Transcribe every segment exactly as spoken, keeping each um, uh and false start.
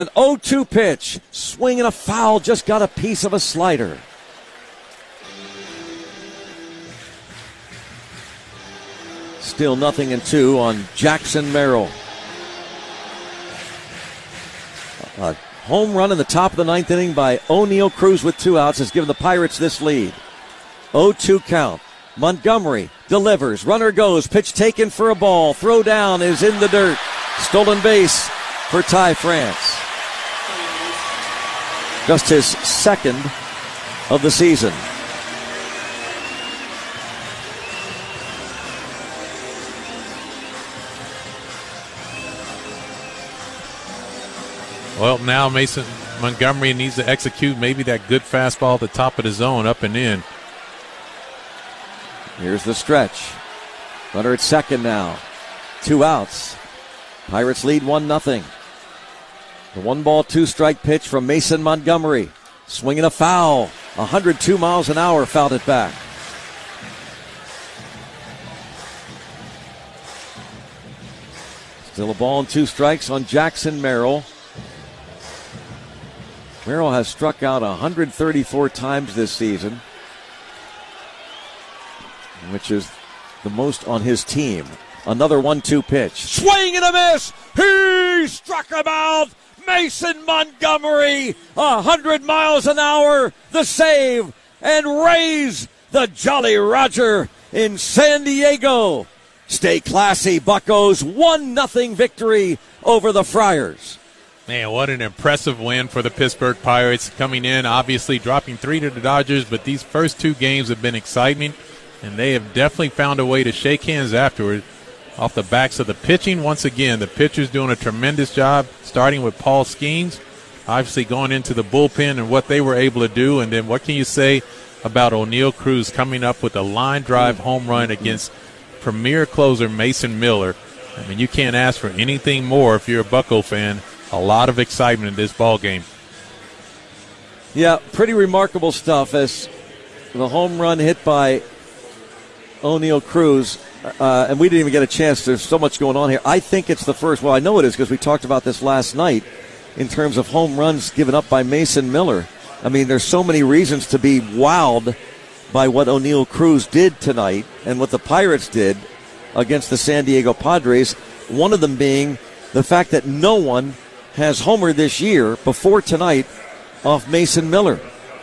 An oh two pitch, swing and a foul, just got a piece of a slider. Still nothing and two on Jackson Merrill. A home run in the top of the ninth inning by O'Neill Cruz with two outs has given the Pirates this lead. oh two count. Montgomery delivers. Runner goes. Pitch taken for a ball. Throw down is in the dirt. Stolen base for Ty France. Just his second of the season. Well, now Mason Montgomery needs to execute maybe that good fastball at the top of the zone, up and in. Here's the stretch. Runner at second now. Two outs. Pirates lead one nothing. The one ball, two strike pitch from Mason Montgomery. Swinging a foul. one hundred two miles an hour, fouled it back. Still a ball and two strikes on Jackson Merrill. Merrill has struck out one hundred thirty-four times this season, which is the most on his team. Another one two pitch. Swing and a miss! He struck him out! Mason Montgomery, one hundred miles an hour, the save, and raise the Jolly Roger in San Diego. Stay classy, Buccos. one nothing victory over the Friars. Man, what an impressive win for the Pittsburgh Pirates, coming in, obviously dropping three to the Dodgers, but these first two games have been exciting, and they have definitely found a way to shake hands afterward. Off the backs of the pitching, once again, the pitcher's doing a tremendous job, starting with Paul Skeens, obviously going into the bullpen and what they were able to do. And then what can you say about O'Neill Cruz coming up with a line drive home run against premier closer Mason Miller? I mean, you can't ask for anything more if you're a Bucco fan. A lot of excitement in this ball game. Yeah, pretty remarkable stuff as the home run hit by O'Neill Cruz. Uh, and we didn't even get a chance. There's so much going on here. I think it's the first. Well, I know it is because we talked about this last night in terms of home runs given up by Mason Miller. I mean, there's so many reasons to be wowed by what O'Neill Cruz did tonight and what the Pirates did against the San Diego Padres. One of them being the fact that no one has homered this year before tonight off Mason Miller.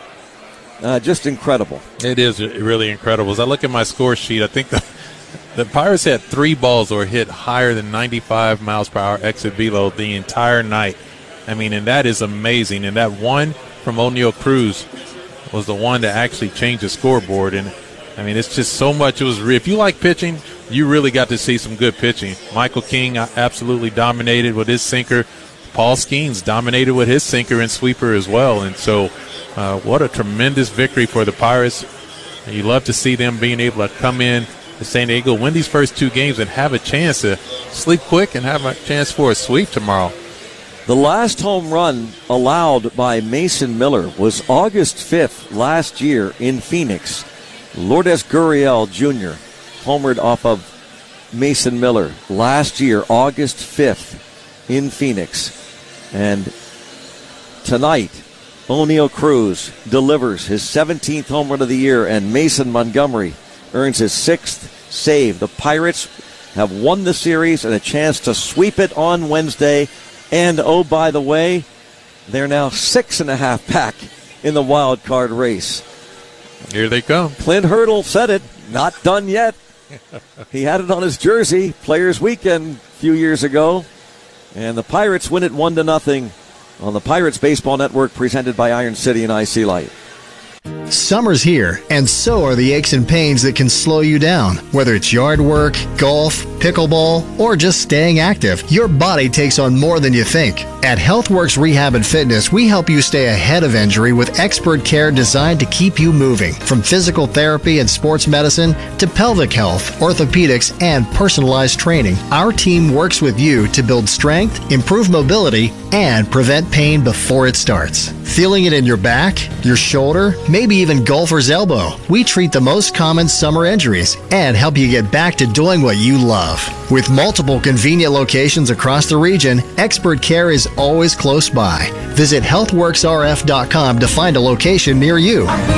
Uh, just incredible. It is really incredible. As I look at my score sheet, I think the The Pirates had three balls that were hit higher than ninety-five miles per hour exit velo the entire night. I mean, and that is amazing. And that one from O'Neill Cruz was the one that actually changed the scoreboard. And, I mean, it's just so much. It was. If you like pitching, you really got to see some good pitching. Michael King absolutely dominated with his sinker. Paul Skeens dominated with his sinker and sweeper as well. And so uh, what a tremendous victory for the Pirates. And you love to see them being able to come in to San Diego, win these first two games, and have a chance to sleep quick and have a chance for a sweep tomorrow. The last home run allowed by Mason Miller was August fifth last year in Phoenix. Lourdes Gurriel Junior homered off of Mason Miller last year, August fifth in Phoenix. And tonight, O'Neill Cruz delivers his seventeenth home run of the year, and Mason Montgomery earns his sixth save. The Pirates have won the series and a chance to sweep it on Wednesday. And, oh, by the way, they're now six and a half back in the wild card race. Here they come. Clint Hurdle said it. Not done yet. He had it on his jersey, Players Weekend, a few years ago. And the Pirates win it one to nothing on the Pirates Baseball Network, presented by Iron City and I C Light. Summer's here, and so are the aches and pains that can slow you down. Whether it's yard work, golf, pickleball, or just staying active, your body takes on more than you think. At HealthWorks Rehab and Fitness, we help you stay ahead of injury with expert care designed to keep you moving. From physical therapy and sports medicine to pelvic health, orthopedics, and personalized training, our team works with you to build strength, improve mobility, and prevent pain before it starts. Feeling it in your back, your shoulder, maybe even golfer's elbow. We treat the most common summer injuries and help you get back to doing what you love. With multiple convenient locations across the region, expert care is always close by. Visit health works r f dot com to find a location near you.